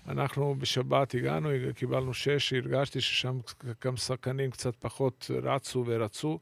אנחנו בשבת הגענו, קיבלנו 6, הרגשתי ששם גם שחקנים קצת פחות רצו ורצו,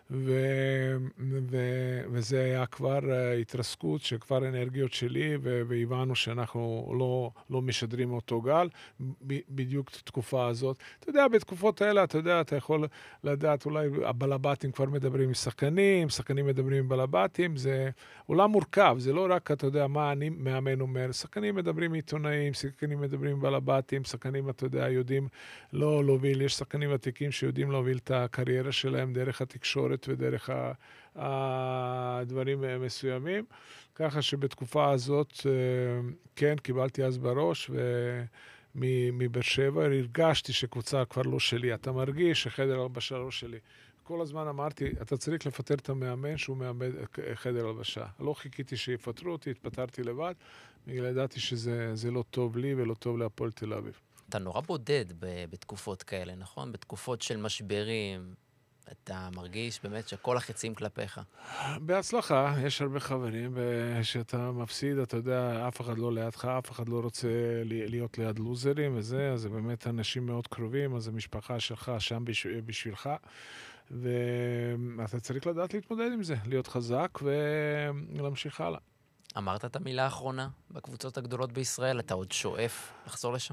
וזה היה כבר התרסקות, שכבר אנרגיות שלי, והבנו שאנחנו לא משדרים אותו גל, בדיוק תקופה הזאת. אתה יודע, בתקופות האלה, אתה יודע, אתה יכול לדעת, אולי הבלבטים כבר מדברים עם שחקנים, שחקנים מדברים עם בלבטים, זה עולם מורכב, זה לא רק, אתה יודע, מה אני מאמן אומר, שחקנים מדברים עם עיתונאים, שחקנים מדברים עם בלבטים, שחקנים, אתה יודע, יודעים לא להוביל, יש שחקנים ותיקים שיודעים להוביל את הקריירה שלהם דרך התקשורת ודרך הדברים מסוימים, ככה שבתקופה הזאת, כן, קיבלתי אז בראש, מבאר שבע, הרגשתי שקבוצה כבר לא שלי, אתה מרגיש שחדר הלבשה לא שלי. כל הזמן אמרתי, אתה צריך לפטר את המאמן שהוא מאמן חדר הלבשה. לא חיכיתי שיפטרו אותי, התפטרתי לבד, בגלל ידעתי שזה לא טוב לי ולא טוב להפועל תל אביב. אתה נורא בודד בתקופות כאלה, נכון? בתקופות של משברים, אתה מרגיש באמת שכל החצים כלפיך. בהצלחה, יש הרבה חברים, ושאתה מפסיד, אתה יודע, אף אחד לא לידך, אף אחד לא רוצה להיות ליד לוזרים וזה, אז זה באמת אנשים מאוד קרובים, אז המשפחה שלך שם בשבילך, ואתה צריך לדעת להתמודד עם זה, להיות חזק ולהמשיך הלאה. אמרת את המילה האחרונה בקבוצות הגדולות בישראל, אתה עוד שואף לחזור לשם?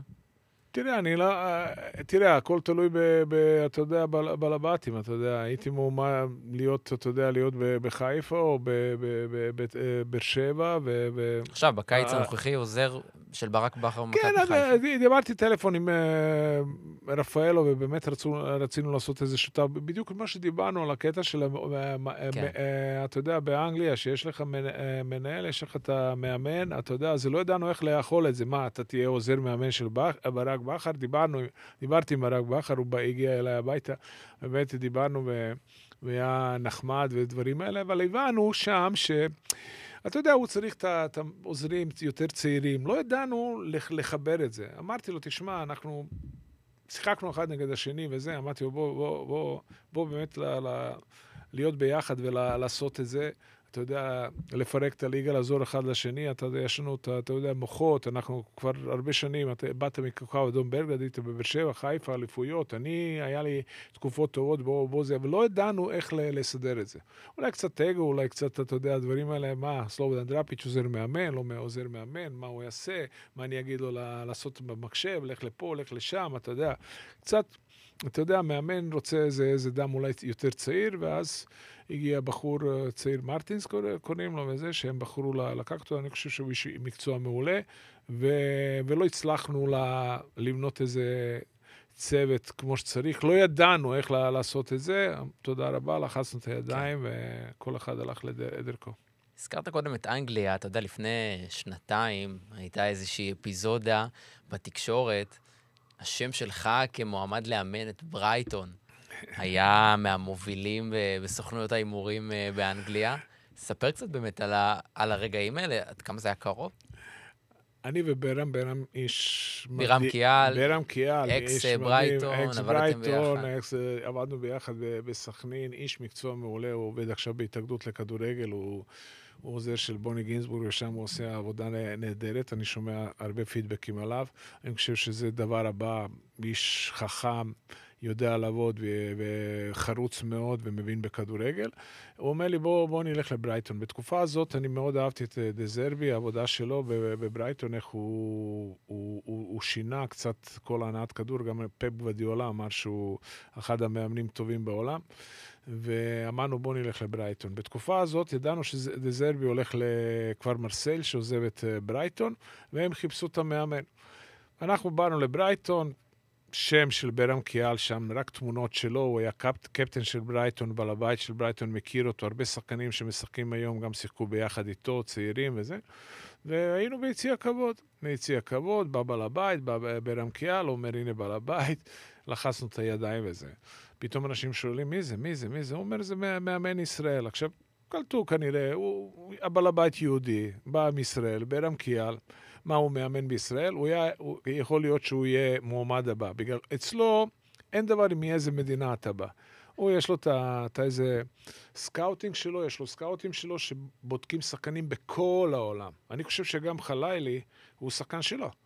תראה, הכל תלוי אתה יודע, בלבטים, אתה יודע, הייתי מאומה להיות, אתה יודע, להיות בחיפה או בבאר שבע עכשיו, בקיץ הנוכחי עוזר של ברק בכר ומכבי חיפה. כן, דיברתי טלפון עם רפאלו, ובאמת רצינו לעשות איזה שותף, בדיוק מה שדיברנו על הקטע של, אתה יודע, באנגליה, שיש לך מנהל, יש לך את המאמן, אתה יודע, אז לא ידענו איך לאכול את זה, מה, אתה תהיה עוזר מאמן של ברק בכר, דיברתי עם ברק בכר, הוא הגיע אליי הביתה, באמת דיברנו והיה נחמד ודברים האלה, אבל הבנו שם אתה יודע, הוא צריך את העוזרים יותר צעירים, לא ידענו לחבר את זה. אמרתי לו, תשמע, אנחנו שיחקנו אחד נגד השני וזה, אמרתי לו, בוא באמת להיות ביחד ולעשות את זה. אתה יודע, לפרק את הליגה, לעזור אחד לשני, יש לנו, אתה יודע, מוחות, אנחנו כבר הרבה שנים, אתה באת מכוכב אדום בלגרד, היית בבאר שבע, חיפה, אליפויות, היה לי תקופות טובות בו זה, אבל לא ידענו איך לסדר את זה. אולי קצת אגו, אולי קצת, אתה יודע, הדברים האלה, מה, סלובודן דראפיץ' עוזר מאמן, לא עוזר מאמן, מה הוא יעשה, מה אני אגיד לו לעשות במחשב, לך לפה, לך לשם, אתה יודע, קצת, אתה יודע, מאמן רוצה איזה דם אולי יותר צעיר, ואז הגיע בחור צעיר מרטינס, קוראים לו וזה, שהם בחרו לקחת אותו, אני חושב שהוא איש מקצוע מעולה, ולא הצלחנו לבנות איזה צוות כמו שצריך, לא ידענו איך לעשות את זה, תודה רבה, לחצנו את הידיים, וכל אחד הלך לדרכו. הזכרת קודם את אנגליה, אתה יודע, לפני שנתיים הייתה איזושהי אפיזודה בתקשורת, השם שלך כמועמד לאמן את ברייטון, היה מהמובילים בסוכנויות האימורים באנגליה. ספר קצת באמת על הרגעים האלה, עד כמה זה היה קרוב? אני וברם איש... ברם קיאל, אקס ברייטון, עבדתם ביחד. עבדנו ביחד בסכנין, איש מקצוע מעולה, הוא עובד עכשיו בהתאגדות לכדורגל, הוא עוזר של בוני גינסבורג, ושם הוא עושה עבודה נהדרת, אני שומע הרבה פידבקים עליו, אני חושב שזה דבר הבא, איש חכם, יודע לעבוד וחרוץ מאוד ומבין בכדורגל. הוא אומר לי, בוא נלך לברייטון. בתקופה הזאת אני מאוד אהבתי את דזרבי, העבודה שלו בברייטון, איך הוא שינה קצת כל הנעת כדור, גם פפ גווארדיולה אמר שהוא אחד המאמנים טובים בעולם, ואמרנו בוא נלך לברייטון. בתקופה הזאת ידענו שדזרבי הולך לכפר מרסל, שעוזב את ברייטון, והם חיפשו את המאמן. אנחנו באנו לברייטון, שם של ברם קיאל שם, רק תמונות שלו, הוא היה קפטן של ברייטון, בעל הבית של ברייטון, מכיר אותו, הרבה שחקנים שמשחקים היום גם שיחקו ביחד איתו, צעירים וזה, והיינו ביציע כבוד, בא בעל הבית, בא ברם קיאל, אומר הנה בעל הבית, לחצנו את הידיים וזה. פתאום אנשים שואלים מי זה? הוא אומר זה מאמן ישראל. עכשיו, קלטו כנראה, בעל הבית יהודי, בא מישראל, ברם קיאל, מה הוא מאמן בישראל, הוא יכול להיות שהוא יהיה מועמד הבא. בגלל, אצלו אין דבר מאיזה מדינה אתה בא. הוא יש לו את איזה סקאוטינג שלו, יש לו סקאוטים שלו שבודקים שחקנים בכל העולם. אני חושב שגם חלילי הוא שחקן שלו.